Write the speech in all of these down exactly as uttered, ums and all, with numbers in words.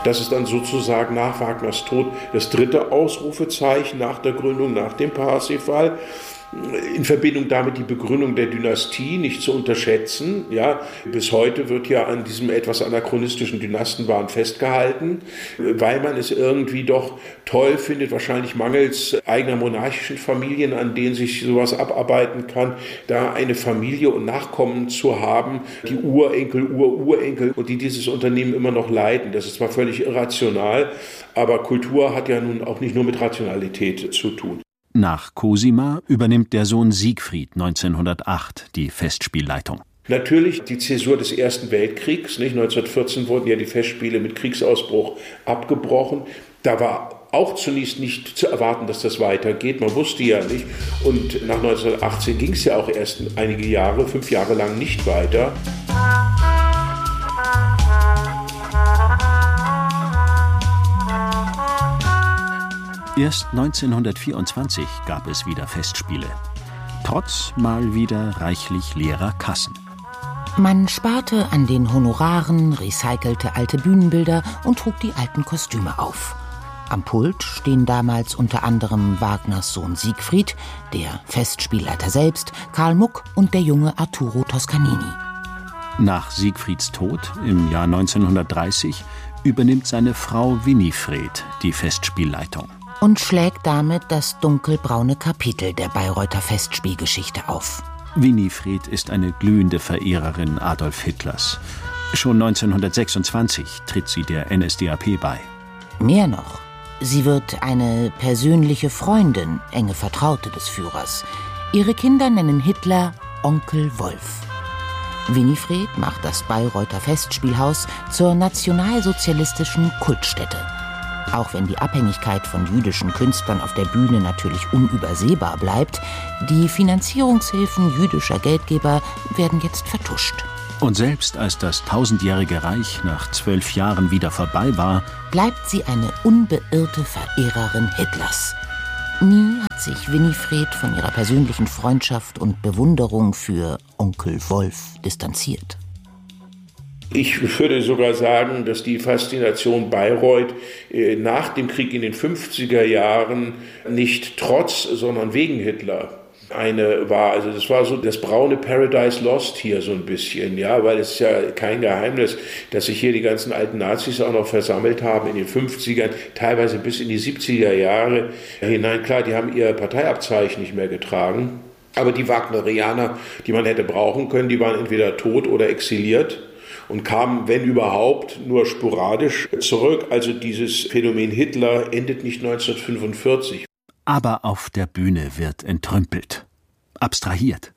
Das ist dann sozusagen nach Wagners Tod das dritte Ausrufezeichen nach der Gründung, nach dem Parsifal. In Verbindung damit die Begründung der Dynastie nicht zu unterschätzen. Ja, bis heute wird ja an diesem etwas anachronistischen Dynastenwahn festgehalten, weil man es irgendwie doch toll findet, wahrscheinlich mangels eigener monarchischen Familien, an denen sich sowas abarbeiten kann, da eine Familie und Nachkommen zu haben, die Urenkel, Ururenkel und die dieses Unternehmen immer noch leiten. Das ist zwar völlig irrational, aber Kultur hat ja nun auch nicht nur mit Rationalität zu tun. Nach Cosima übernimmt der Sohn Siegfried neunzehnhundertacht die Festspielleitung. Natürlich die Zäsur des Ersten Weltkriegs. Nicht? neunzehnhundertvierzehn wurden ja die Festspiele mit Kriegsausbruch abgebrochen. Da war auch zunächst nicht zu erwarten, dass das weitergeht. Man wusste ja nicht. Und nach neunzehnhundertachtzehn ging es ja auch erst einige Jahre, fünf Jahre lang nicht weiter. Erst neunzehnhundertvierundzwanzig gab es wieder Festspiele. Trotz mal wieder reichlich leerer Kassen. Man sparte an den Honoraren, recycelte alte Bühnenbilder und trug die alten Kostüme auf. Am Pult stehen damals unter anderem Wagners Sohn Siegfried, der Festspielleiter selbst, Karl Muck und der junge Arturo Toscanini. Nach Siegfrieds Tod im Jahr neunzehnhundertdreißig übernimmt seine Frau Winifred die Festspielleitung. Und schlägt damit das dunkelbraune Kapitel der Bayreuther Festspielgeschichte auf. Winifred ist eine glühende Verehrerin Adolf Hitlers. Schon neunzehnhundertsechsundzwanzig tritt sie der N S D A P bei. Mehr noch, sie wird eine persönliche Freundin, enge Vertraute des Führers. Ihre Kinder nennen Hitler Onkel Wolf. Winifred macht das Bayreuther Festspielhaus zur nationalsozialistischen Kultstätte. Auch wenn die Abhängigkeit von jüdischen Künstlern auf der Bühne natürlich unübersehbar bleibt, die Finanzierungshilfen jüdischer Geldgeber werden jetzt vertuscht. Und selbst als das tausendjährige Reich nach zwölf Jahren wieder vorbei war, bleibt sie eine unbeirrte Verehrerin Hitlers. Nie hat sich Winifred von ihrer persönlichen Freundschaft und Bewunderung für Onkel Wolf distanziert. Ich würde sogar sagen, dass die Faszination Bayreuth äh, nach dem Krieg in den fünfziger Jahren nicht trotz, sondern wegen Hitler eine war. Also das war so das braune Paradise Lost hier so ein bisschen, ja, weil es ist ja kein Geheimnis, dass sich hier die ganzen alten Nazis auch noch versammelt haben in den fünfzigern, teilweise bis in die siebziger Jahre hinein. Klar, die haben ihr Parteiabzeichen nicht mehr getragen, aber die Wagnerianer, die man hätte brauchen können, die waren entweder tot oder exiliert und kamen, wenn überhaupt, nur sporadisch zurück. Also dieses Phänomen Hitler endet nicht neunzehnhundertfünfundvierzig. Aber auf der Bühne wird entrümpelt, abstrahiert.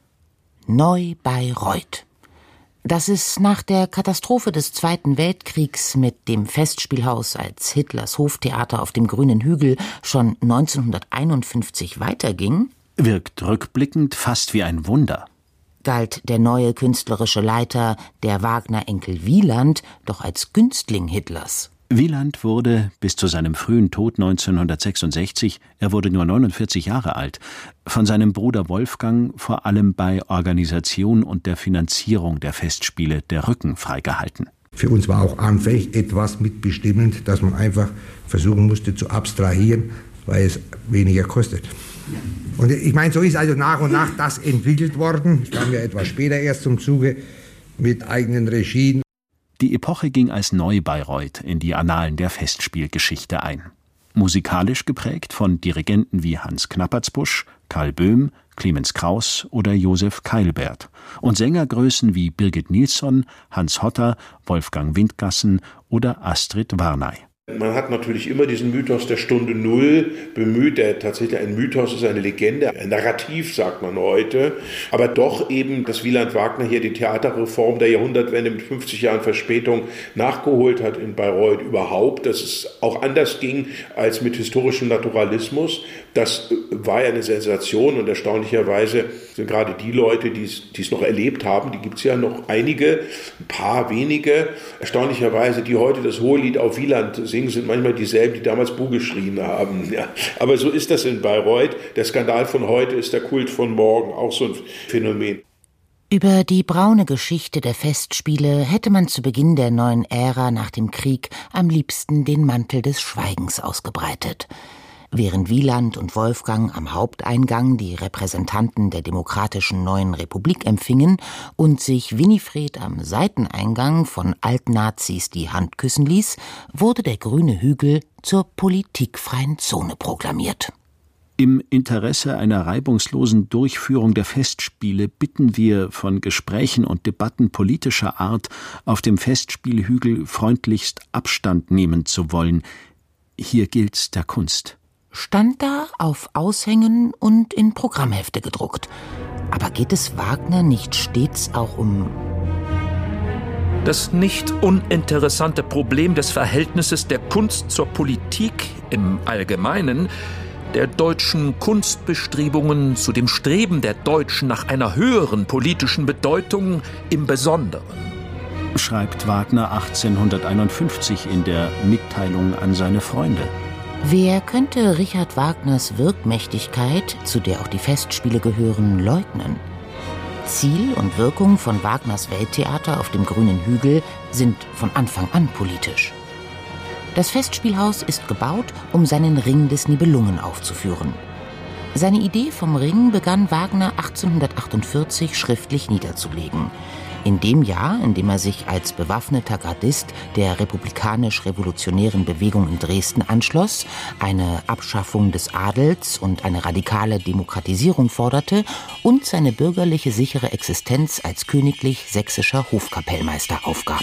Neu-Bayreuth. Dass es nach der Katastrophe des Zweiten Weltkriegs mit dem Festspielhaus als Hitlers Hoftheater auf dem grünen Hügel schon neunzehnhunderteinundfünfzig weiterging, wirkt rückblickend fast wie ein Wunder. Galt der neue künstlerische Leiter, der Wagner-Enkel Wieland, doch als Günstling Hitlers. Wieland wurde bis zu seinem frühen Tod neunzehnhundertsechsundsechzig, er wurde nur neunundvierzig Jahre alt, von seinem Bruder Wolfgang vor allem bei Organisation und der Finanzierung der Festspiele der Rücken freigehalten. Für uns war auch anfänglich etwas mitbestimmend, dass man einfach versuchen musste zu abstrahieren, weil es weniger kostet. Und ich meine, so ist also nach und nach das entwickelt worden. Ich kam ja etwas später erst zum Zuge mit eigenen Regien. Die Epoche ging als Neu-Bayreuth in die Annalen der Festspielgeschichte ein. Musikalisch geprägt von Dirigenten wie Hans Knappertsbusch, Karl Böhm, Clemens Krauss oder Josef Keilbert und Sängergrößen wie Birgit Nilsson, Hans Hotter, Wolfgang Windgassen oder Astrid Warnay. Man hat natürlich immer diesen Mythos der Stunde Null bemüht, der tatsächlich ein Mythos ist, eine Legende, ein Narrativ, sagt man heute. Aber doch eben, dass Wieland Wagner hier die Theaterreform der Jahrhundertwende mit fünfzig Jahren Verspätung nachgeholt hat in Bayreuth überhaupt, dass es auch anders ging als mit historischem Naturalismus. Das war ja eine Sensation und erstaunlicherweise sind gerade die Leute, die es noch erlebt haben, die gibt es ja noch einige, ein paar wenige, erstaunlicherweise, die heute das Hohelied auf Wieland singen, sind manchmal dieselben, die damals Bu geschrien haben. Ja. Aber so ist das in Bayreuth. Der Skandal von heute ist der Kult von morgen, auch so ein Phänomen. Über die braune Geschichte der Festspiele hätte man zu Beginn der neuen Ära nach dem Krieg am liebsten den Mantel des Schweigens ausgebreitet. Während Wieland und Wolfgang am Haupteingang die Repräsentanten der demokratischen neuen Republik empfingen und sich Winifred am Seiteneingang von Altnazis die Hand küssen ließ, wurde der grüne Hügel zur politikfreien Zone proklamiert. Im Interesse einer reibungslosen Durchführung der Festspiele bitten wir, von Gesprächen und Debatten politischer Art auf dem Festspielhügel freundlichst Abstand nehmen zu wollen. Hier gilt's der Kunst. Stand da auf Aushängen und in Programmhefte gedruckt. Aber geht es Wagner nicht stets auch um das nicht uninteressante Problem des Verhältnisses der Kunst zur Politik im Allgemeinen, der deutschen Kunstbestrebungen zu dem Streben der Deutschen nach einer höheren politischen Bedeutung im Besonderen? Schreibt Wagner achtzehnhunderteinundfünfzig in der Mitteilung an seine Freunde. Wer könnte Richard Wagners Wirkmächtigkeit, zu der auch die Festspiele gehören, leugnen? Ziel und Wirkung von Wagners Welttheater auf dem grünen Hügel sind von Anfang an politisch. Das Festspielhaus ist gebaut, um seinen Ring des Nibelungen aufzuführen. Seine Idee vom Ring begann Wagner achtzehnhundertachtundvierzig schriftlich niederzulegen. In dem Jahr, in dem er sich als bewaffneter Gardist der republikanisch-revolutionären Bewegung in Dresden anschloss, eine Abschaffung des Adels und eine radikale Demokratisierung forderte und seine bürgerliche sichere Existenz als königlich-sächsischer Hofkapellmeister aufgab.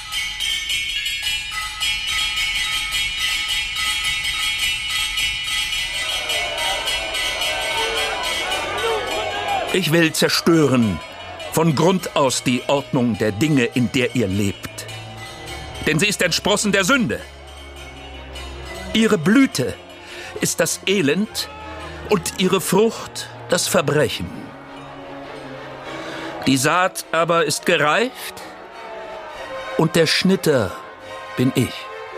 Ich will zerstören von Grund aus die Ordnung der Dinge, in der ihr lebt. Denn sie ist entsprossen der Sünde. Ihre Blüte ist das Elend und ihre Frucht das Verbrechen. Die Saat aber ist gereift und der Schnitter bin ich.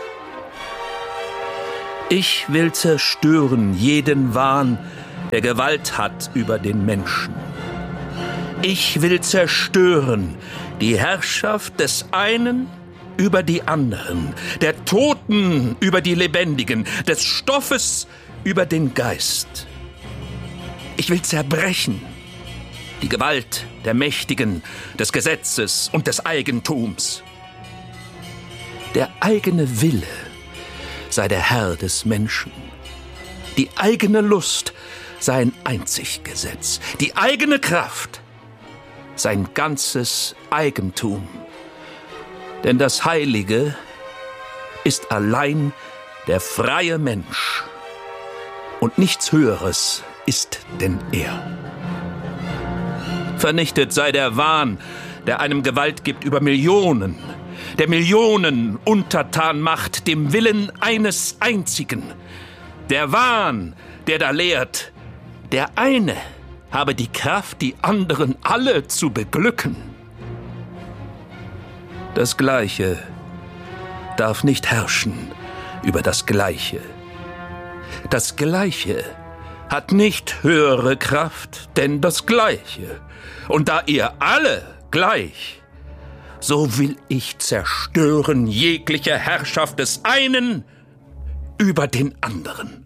Ich will zerstören jeden Wahn, der Gewalt hat über den Menschen. Ich will zerstören die Herrschaft des einen über die anderen, der Toten über die Lebendigen, des Stoffes über den Geist. Ich will zerbrechen die Gewalt der Mächtigen, des Gesetzes und des Eigentums. Der eigene Wille sei der Herr des Menschen. Die eigene Lust sein einzig Gesetz. Die eigene Kraft sein ganzes Eigentum. Denn das Heilige ist allein der freie Mensch. Und nichts Höheres ist denn er. Vernichtet sei der Wahn, der einem Gewalt gibt über Millionen, der Millionen untertan macht dem Willen eines Einzigen. Der Wahn, der da lehrt, der eine habe die Kraft, die anderen alle zu beglücken. Das Gleiche darf nicht herrschen über das Gleiche. Das Gleiche hat nicht höhere Kraft, denn das Gleiche. Und da ihr alle gleich, so will ich zerstören jegliche Herrschaft des einen über den anderen.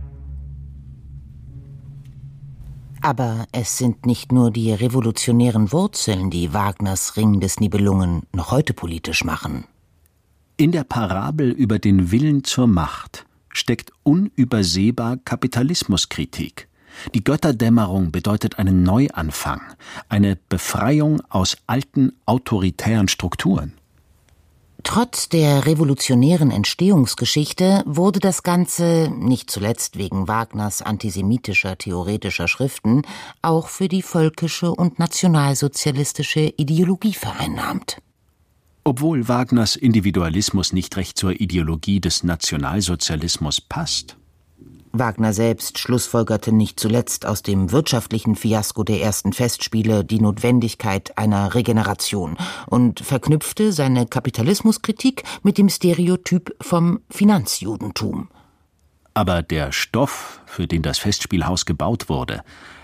Aber es sind nicht nur die revolutionären Wurzeln, die Wagners Ring des Nibelungen noch heute politisch machen. In der Parabel über den Willen zur Macht steckt unübersehbar Kapitalismuskritik. Die Götterdämmerung bedeutet einen Neuanfang, eine Befreiung aus alten autoritären Strukturen. Trotz der revolutionären Entstehungsgeschichte wurde das Ganze, nicht zuletzt wegen Wagners antisemitischer theoretischer Schriften, auch für die völkische und nationalsozialistische Ideologie vereinnahmt. Obwohl Wagners Individualismus nicht recht zur Ideologie des Nationalsozialismus passt. Wagner selbst schlussfolgerte nicht zuletzt aus dem wirtschaftlichen Fiasko der ersten Festspiele die Notwendigkeit einer Regeneration und verknüpfte seine Kapitalismuskritik mit dem Stereotyp vom Finanzjudentum. Aber der Stoff, für den das Festspielhaus gebaut wurde,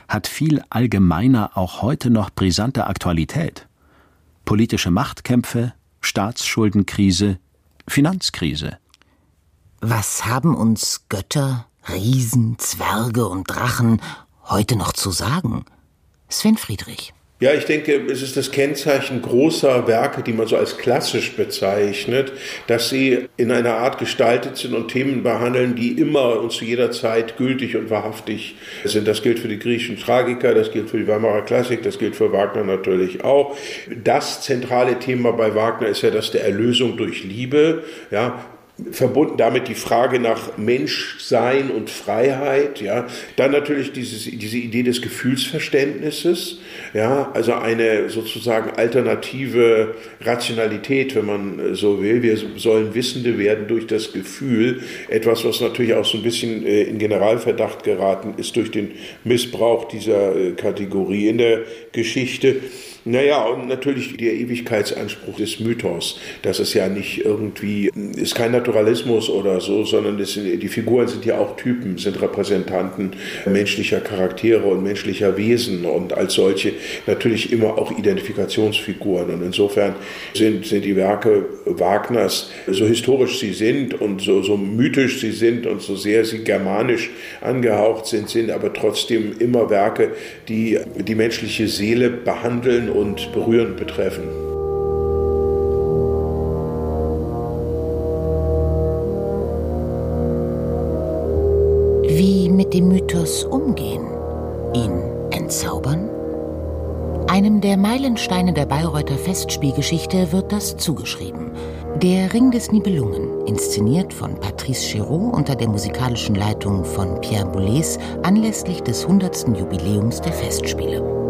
hat viel allgemeiner auch heute noch brisante Aktualität. Politische Machtkämpfe, Staatsschuldenkrise, Finanzkrise. Was haben uns Götter, Riesen, Zwerge und Drachen heute noch zu sagen? Sven Friedrich. Ja, ich denke, es ist das Kennzeichen großer Werke, die man so als klassisch bezeichnet, dass sie in einer Art gestaltet sind und Themen behandeln, die immer und zu jeder Zeit gültig und wahrhaftig sind. Das gilt für die griechischen Tragiker, das gilt für die Weimarer Klassik, das gilt für Wagner natürlich auch. Das zentrale Thema bei Wagner ist ja das der Erlösung durch Liebe, ja. Verbunden damit die Frage nach Menschsein und Freiheit, ja, dann natürlich dieses, diese Idee des Gefühlsverständnisses, ja, also eine sozusagen alternative Rationalität, wenn man so will. Wir sollen Wissende werden durch das Gefühl, etwas, was natürlich auch so ein bisschen in Generalverdacht geraten ist durch den Missbrauch dieser Kategorie in der Geschichte. Naja, und natürlich der Ewigkeitsanspruch des Mythos. Das ist ja nicht irgendwie, ist kein Naturalismus oder so, sondern das sind, die Figuren sind ja auch Typen, sind Repräsentanten menschlicher Charaktere und menschlicher Wesen und als solche natürlich immer auch Identifikationsfiguren. Und insofern sind, sind die Werke Wagners, so historisch sie sind und so, so mythisch sie sind und so sehr sie germanisch angehaucht sind, sind aber trotzdem immer Werke, die die menschliche Seele behandeln und berührend betreffen. Wie mit dem Mythos umgehen? Ihn entzaubern? Einem der Meilensteine der Bayreuther Festspielgeschichte wird das zugeschrieben. Der Ring des Nibelungen, inszeniert von Patrice Chéreau unter der musikalischen Leitung von Pierre Boulez anlässlich des hundertsten Jubiläums der Festspiele.